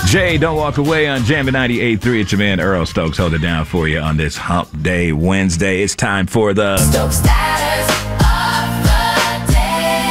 Jay, don't walk away on Jammin' 98.3. It's your man Earl Stokes. Hold it down for you on this Hump Day Wednesday. It's time for the Stokes Status of the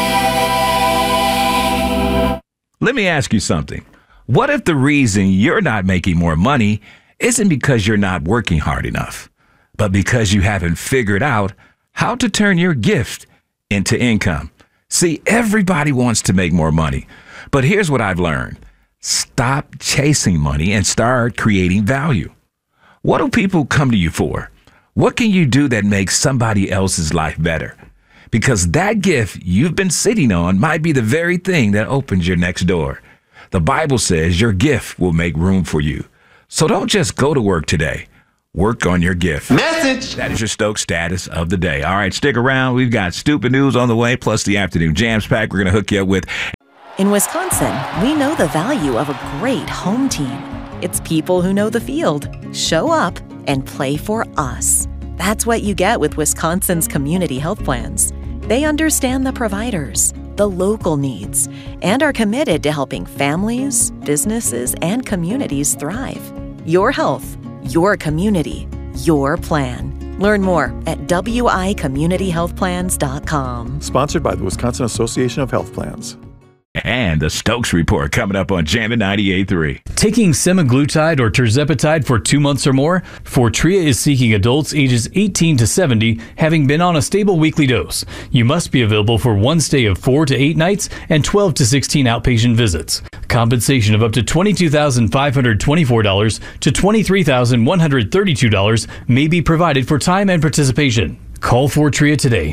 Day. Let me ask you something. What if the reason you're not making more money isn't because you're not working hard enough, but because you haven't figured out how to turn your gift into income? See, everybody wants to make more money, but here's what I've learned. Stop chasing money and start creating value. What do people come to you for? What can you do that makes somebody else's life better? Because that gift you've been sitting on might be the very thing that opens your next door. The Bible says your gift will make room for you. So don't just go to work today. Work on your gift. Message. That is your Stokes Status of the Day. All right, stick around. We've got stupid news on the way, plus the afternoon jams pack we're going to hook you up with. In Wisconsin, we know the value of a great home team. It's people who know the field, show up, and play for us. That's what you get with Wisconsin's community health plans. They understand the providers, the local needs, and are committed to helping families, businesses, and communities thrive. Your health, your community, your plan. Learn more at wicommunityhealthplans.com. Sponsored by the Wisconsin Association of Health Plans. And the Stokes Report coming up on Jammin' 98.3. Taking semaglutide or tirzepatide for 2 months or more, Fortrea is seeking adults ages 18 to 70 having been on a stable weekly dose. You must be available for one stay of 4 to 8 nights and 12 to 16 outpatient visits. Compensation of up to $22,524 to $23,132 may be provided for time and participation. Call Fortrea today,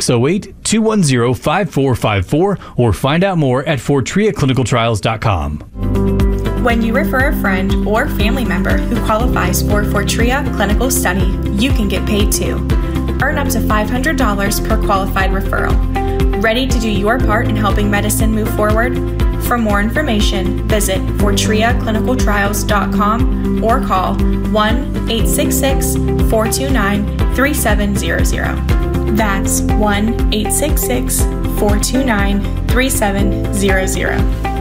608-210-5454, or find out more at FortreaClinicalTrials.com. When you refer a friend or family member who qualifies for Fortrea Clinical Study, you can get paid too. Earn up to $500 per qualified referral. Ready to do your part in helping medicine move forward? For more information, visit FortreaClinicalTrials.com or call 1-866-429-3700. That's 1-866-429-3700.